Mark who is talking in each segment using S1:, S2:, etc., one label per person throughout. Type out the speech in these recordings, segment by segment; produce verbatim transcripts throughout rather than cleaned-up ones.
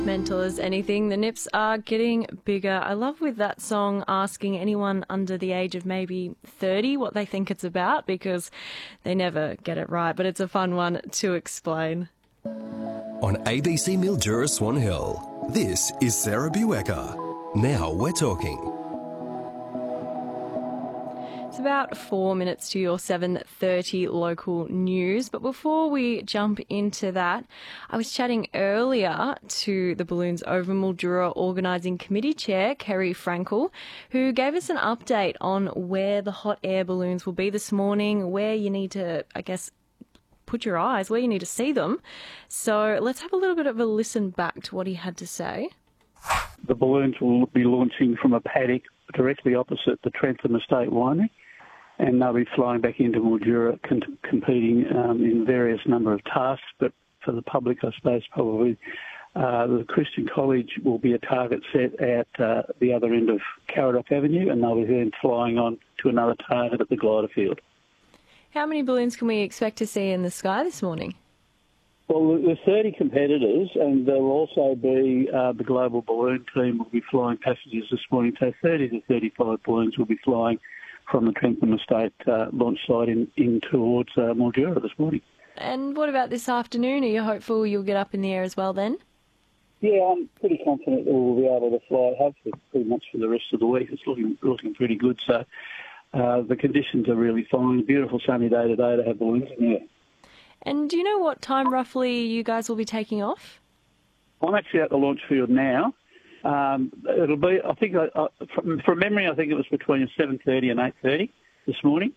S1: Mental as anything. The Nips are getting bigger. I love with that song asking anyone under the age of maybe thirty what they think it's about, because they never get it right, but it's a fun one to explain.
S2: On A B C Mildura Swan Hill, this is Sarah Buecker. Now we're talking.
S1: It's about four minutes to your seven thirty local news. But before we jump into that, I was chatting earlier to the Balloons Over Mildura Organising Committee Chair, Kerry Frankel, who gave us an update on where the hot air balloons will be this morning, where you need to, I guess, put your eyes, where you need to see them. So let's have a little bit of a listen back to what he had to say.
S3: The balloons will be launching from a paddock directly opposite the Trentham Estate Winery, and they'll be flying back into Mildura, con- competing um, in various number of tasks. But for the public, I suppose probably uh, the Christian College will be a target set at uh, the other end of Caradoc Avenue, and they'll be then flying on to another target at the glider field.
S1: How many balloons can we expect to see in the sky this morning?
S3: Well, there's thirty competitors, and there'll also be uh, the global balloon team will be flying passengers this morning. So thirty to thirty-five balloons will be flying from the Trentham Estate uh, launch site in, in towards uh, Mildura this morning.
S1: And what about this afternoon? Are you hopeful you'll get up in the air as well then?
S3: Yeah, I'm pretty confident that we'll be able to fly, hopefully, pretty much for the rest of the week. It's looking looking pretty good. So uh, the conditions are really fine. Beautiful sunny day today to have balloons in the air. And
S1: do you know what time roughly you guys will be taking off?
S3: I'm actually at the launch field now. Um, it'll be, I think, uh, from, from memory, I think it was between seven thirty and eight thirty this morning.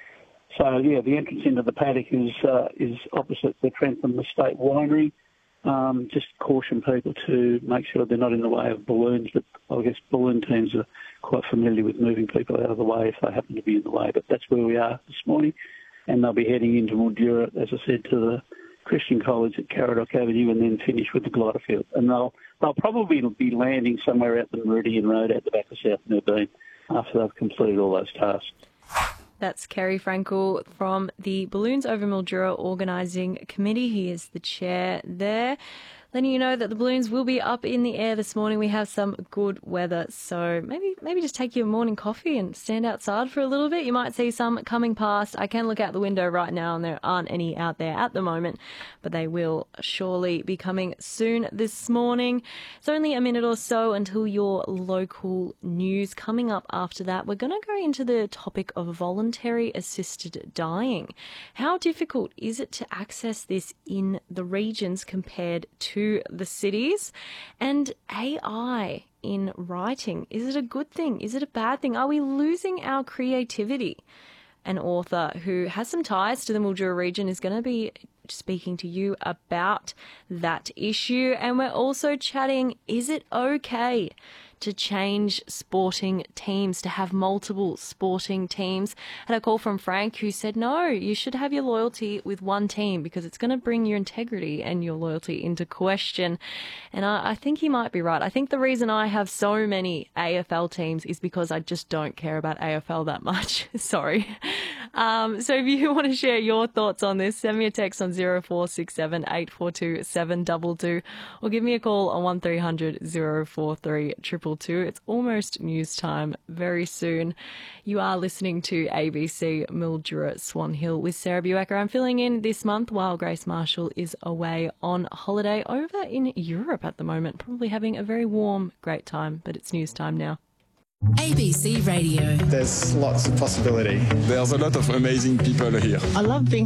S3: So, yeah, the entrance into the paddock is uh, is opposite the Trentham Estate Winery. Um, just caution people to make sure they're not in the way of balloons, but I guess balloon teams are quite familiar with moving people out of the way if they happen to be in the way. But that's where we are this morning. And they'll be heading into Mildura, as I said, to the Christian College at Caradoc Avenue, and then finish with the glider field. And they'll they'll probably be landing somewhere out the Meridian Road at the back of South Melbourne after they've completed all those tasks.
S1: That's Kerry Frankel from the Balloons Over Mildura Organising Committee. He is the chair there. Letting you know that the balloons will be up in the air this morning. We have some good weather, so maybe maybe just take your morning coffee and stand outside for a little bit. You might see some coming past. I can look out the window right now and there aren't any out there at the moment, but they will surely be coming soon this morning. It's only a minute or so until your local news. Coming up after that, we're going to go into the topic of voluntary assisted dying. How difficult is it to access this in the regions compared to the cities? And A I in writing, is it a good thing? Is it a bad thing? Are we losing our creativity? An author who has some ties to the Mildura region is going to be speaking to you about that issue. And we're also chatting, is it okay to change sporting teams, to have multiple sporting teams? Had a call from Frank who said, no, you should have your loyalty with one team because it's going to bring your integrity and your loyalty into question. And I, I think he might be right. I think the reason I have so many A F L teams is because I just don't care about A F L that much. Sorry. Um, so if you want to share your thoughts on this, send me a text on zero four six seven, eight four two, seven two two or give me a call on one three hundred, zero four three, triple two. It's almost news time very soon. You are listening to A B C Mildura Swan Hill with Sarah Buecker. I'm filling in this month while Grace Marshall is away on holiday over in Europe at the moment, probably having a very warm, great time, but it's news time now.
S4: A B C Radio.
S5: There's lots of possibility.
S6: There's a lot of amazing people here.
S7: I love being